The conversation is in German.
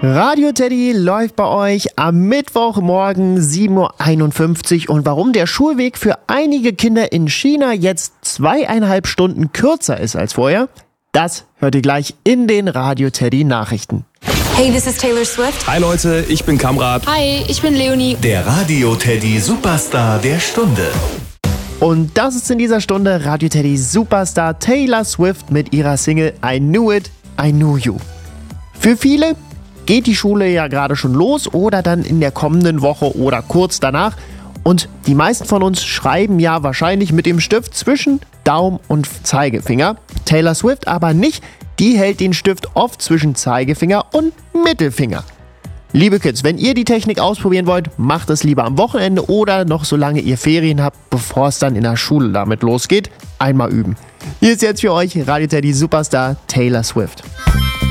Radio Teddy läuft bei euch am Mittwochmorgen 7.51 Uhr. Und warum der Schulweg für einige Kinder in China jetzt 2,5 Stunden kürzer ist als vorher, das hört ihr gleich in den Radio Teddy Nachrichten. Hey, this is Taylor Swift. Hi Leute, ich bin Kamrat. Hi, ich bin Leonie. Der Radio Teddy Superstar der Stunde. Und das ist in dieser Stunde Radio Teddy Superstar Taylor Swift mit ihrer Single I Knew It, I Knew You. Für viele geht die Schule ja gerade schon los oder dann in der kommenden Woche oder kurz danach. Und die meisten von uns schreiben ja wahrscheinlich mit dem Stift zwischen Daumen und Zeigefinger. Taylor Swift aber nicht. Die hält den Stift oft zwischen Zeigefinger und Mittelfinger. Liebe Kids, wenn ihr die Technik ausprobieren wollt, macht es lieber am Wochenende oder noch solange ihr Ferien habt, bevor es dann in der Schule damit losgeht. Einmal üben. Hier ist jetzt für euch Radio Teddy Superstar Taylor Swift.